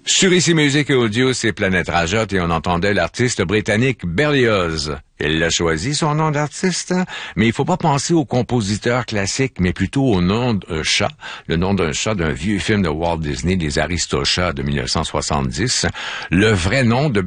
Sur Ici Musique et Audio, c'est Planète Rajotte et on entendait l'artiste britannique Berlioz. Il l'a choisi, son nom d'artiste, mais il faut pas penser au compositeur classique, mais plutôt au nom d'un chat, le nom d'un chat d'un vieux film de Walt Disney, Les Aristochats de 1970. Le vrai nom de